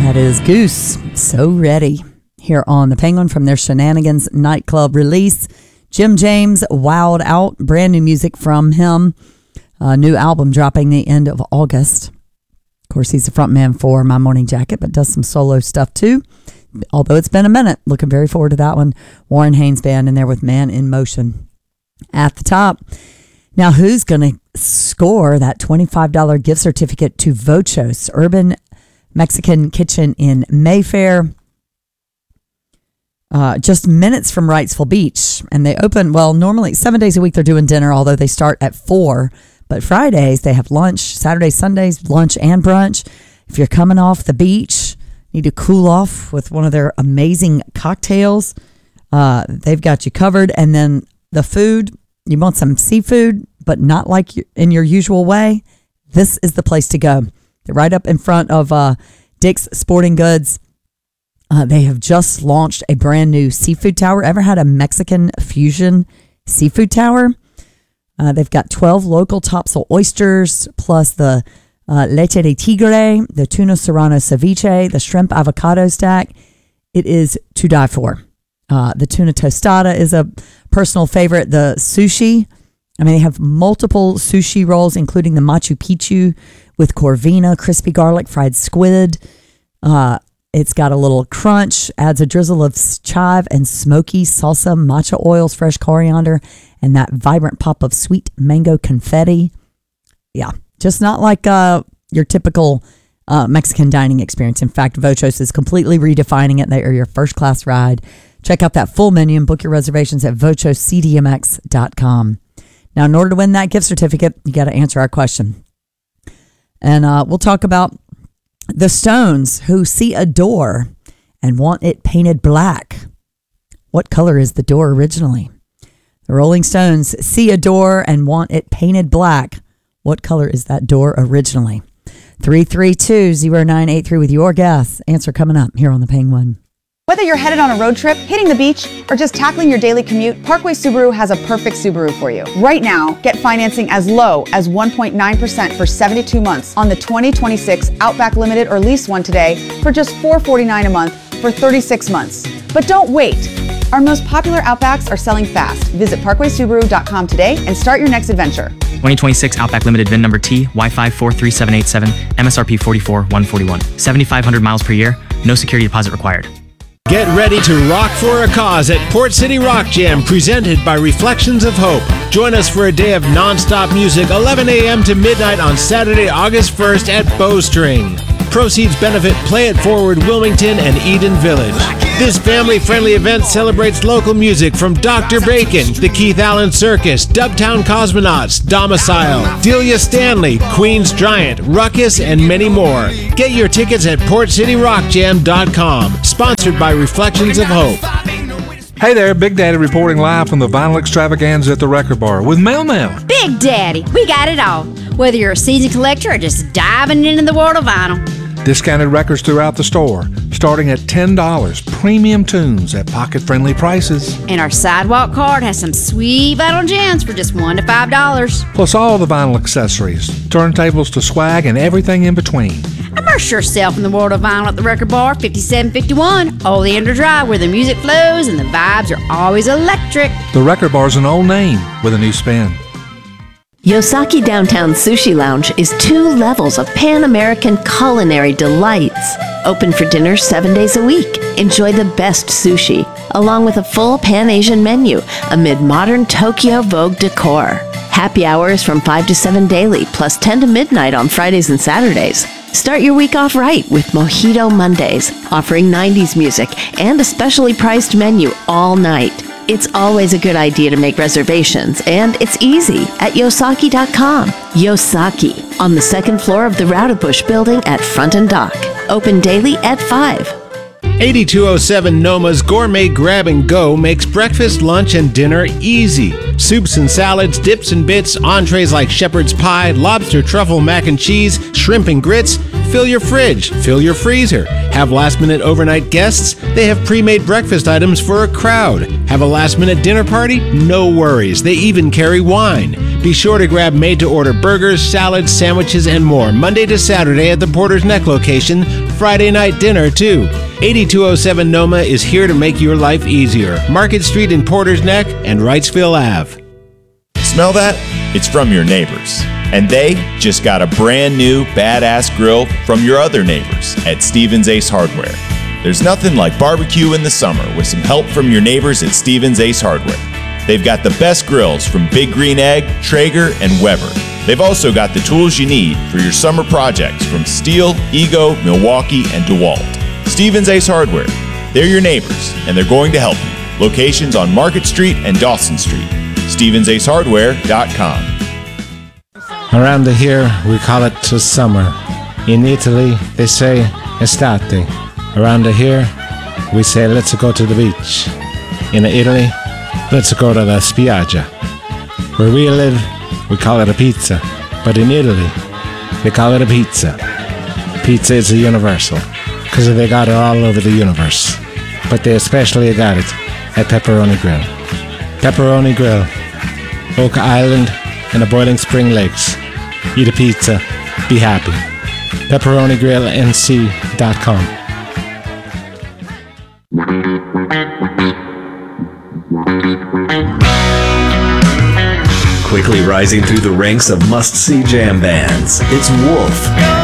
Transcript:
That is Goose, So Ready, here on The Penguin from their Shenanigans nightclub release. Jim James, Wild Out, brand new music from him. A new album dropping the end of August. Of course, he's the frontman for My Morning Jacket, but does some solo stuff too. Although it's been a minute, looking very forward to that one. Warren Haynes Band in there with Man in Motion at the top. Now, who's going to score that $25 gift certificate to Vochos Urban Mexican Kitchen in Mayfair? Just minutes from Wrightsville Beach. And they open, well, normally 7 days a week they're doing dinner, although they start at 4. But Fridays they have lunch, Saturdays, Sundays, lunch and brunch. If you're coming off the beach, need to cool off with one of their amazing cocktails, they've got you covered. And then the food, you want some seafood, but not like in your usual way, this is the place to go. They're right up in front of Dick's Sporting Goods. They have just launched a brand new seafood tower. Ever had a Mexican fusion seafood tower? They've got 12 local topsail oysters, plus the leche de tigre, the tuna serrano ceviche, the shrimp avocado stack. It is to die for. The tuna tostada is a personal favorite. The sushi, they have multiple sushi rolls, including the Machu Picchu with Corvina, crispy garlic, fried squid. It's got a little crunch, adds a drizzle of chive and smoky salsa, matcha oils, fresh coriander, and that vibrant pop of sweet mango confetti. Yeah, just not like your typical Mexican dining experience. In fact, Vochos is completely redefining it. They are your first-class ride. Check out that full menu and book your reservations at vochoscdmx.com. Now, in order to win that gift certificate, you got to answer our question. And we'll talk about the Stones, who see a door and want it painted black. What color is the door originally? The Rolling Stones see a door and want it painted black. What color is that door originally? 332-0983 with your guess. Answer coming up here on The Penguin. Whether you're headed on a road trip, hitting the beach, or just tackling your daily commute, Parkway Subaru has a perfect Subaru for you. Right now, get financing as low as 1.9% for 72 months on the 2026 Outback Limited or Lease One today for just $449 a month for 36 months. But don't wait. Our most popular Outbacks are selling fast. Visit parkwaysubaru.com today and start your next adventure. 2026 Outback Limited VIN number T, Y5 43787, MSRP 44,141. 7,500 miles per year, no security deposit required. Get ready to rock for a cause at Port City Rock Jam, presented by Reflections of Hope. Join us for a day of non-stop music, 11 a.m. to midnight on Saturday, August 1st at Bowstring. Proceeds benefit Play It Forward Wilmington and Eden Village. This family-friendly event celebrates local music from Dr. Bacon, the Keith Allen Circus, Dubtown Cosmonauts, Domicile, Delia Stanley, Queen's Giant, Ruckus, and many more. Get your tickets at PortCityRockJam.com. Sponsored by Reflections of Hope. Hey there, Big Daddy reporting live from the Vinyl Extravaganza at the Record Bar with Mel Mel. Big Daddy, we got it all. Whether you're a season collector or just diving into the world of vinyl. Discounted records throughout the store, starting at $10. Premium tunes at pocket-friendly prices. And our sidewalk card has some sweet vinyl gems for just $1 to $5. Plus all the vinyl accessories, turntables to swag, and everything in between. Immerse yourself in the world of vinyl at the Record Bar, 5751 Oleander Drive, where the music flows and the vibes are always electric. The Record Bar's an old name with a new spin. Yosaki Downtown Sushi Lounge is 2 levels of Pan-American culinary delights. Open for dinner 7 days a week. Enjoy the best sushi, along with a full Pan-Asian menu amid modern Tokyo Vogue decor. Happy hours from 5 to 7 daily, plus 10 to midnight on Fridays and Saturdays. Start your week off right with Mojito Mondays, offering 90s music and a specially priced menu all night. It's always a good idea to make reservations, and it's easy at Yosaki.com. Yosaki, on the 2nd floor of the Rowdebush building at Front and Dock. Open daily at 5. 8207 Noma's Gourmet Grab and Go makes breakfast, lunch, and dinner easy. Soups and salads, dips and bits, entrees like shepherd's pie, lobster truffle mac and cheese, shrimp and grits. Fill your fridge, fill your freezer. Have last-minute overnight guests? They have pre-made breakfast items for a crowd. Have a last-minute dinner party? No worries. They even carry wine. Be sure to grab made-to-order burgers, salads, sandwiches, and more Monday to Saturday at the Porter's Neck location, Friday night dinner, too. 8207 Noma is here to make your life easier. Market Street in Porter's Neck and Wrightsville Ave. Smell that? It's from your neighbors. And they just got a brand new badass grill from your other neighbors at Stevens Ace Hardware. There's nothing like barbecue in the summer with some help from your neighbors at Stevens Ace Hardware. They've got the best grills from Big Green Egg, Traeger, and Weber. They've also got the tools you need for your summer projects from Stihl, Ego, Milwaukee, and DeWalt. Stevens Ace Hardware. They're your neighbors, and they're going to help you. Locations on Market Street and Dawson Street. StevensAceHardware.com. Around here, we call it summer. In Italy, they say estate. Around here, we say let's go to the beach. In Italy, let's go to la spiaggia. Where we live, we call it a pizza. But in Italy, they call it a pizza. Pizza is a universal, because they got it all over the universe. But they especially got it at Pepperoni Grill. Pepperoni Grill, Oak Island, and the Boiling Spring Lakes. Eat a pizza, be happy. PepperoniGrillNC.com. Quickly rising through the ranks of must-see jam bands, it's Wolf.